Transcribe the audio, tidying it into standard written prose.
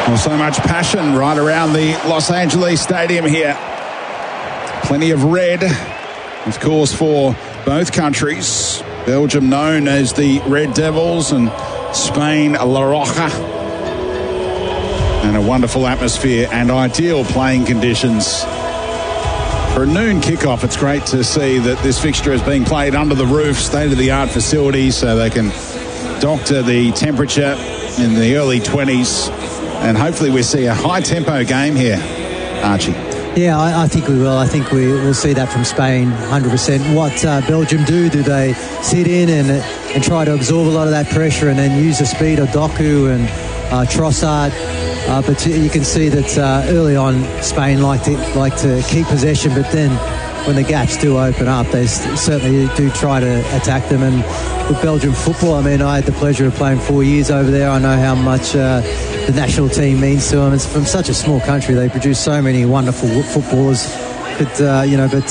Well, so much passion right around the Los Angeles Stadium here. Plenty of red, of course, for both countries. Belgium known as the Red Devils and Spain, La Roja. And a wonderful atmosphere and ideal playing conditions. For a noon kickoff, it's great to see that this fixture is being played under the roof, state-of-the-art facilities, so they can doctor the temperature in the early 20s. And hopefully we see a high-tempo game here, Archie. Yeah, I think we will. I think we will see that from Spain, 100%. What Belgium do they sit in and try to absorb a lot of that pressure and then use the speed of Doku and Trossard? But you can see that early on Spain like to keep possession, but then when the gaps do open up, they certainly do try to attack them. And with Belgium football, I mean, I had the pleasure of playing 4 years over there. I know how much the national team means to them. It's from such a small country. They produce so many wonderful footballers. But